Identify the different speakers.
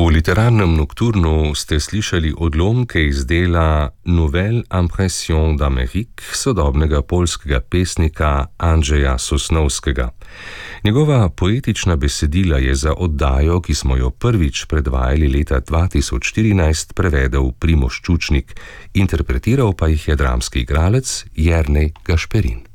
Speaker 1: V literarnem nokturnu ste slišali odlomke iz dela Nouvelle impression d'Amérique sodobnega poljskega pesnika Andrzeja Sosnowskega. Njegova poetična besedila je za oddajo, ki smo jo prvič predvajali leta 2014, prevedel Primož Čučnik, interpretiral pa jih je dramski igralec Jernej Gašperin.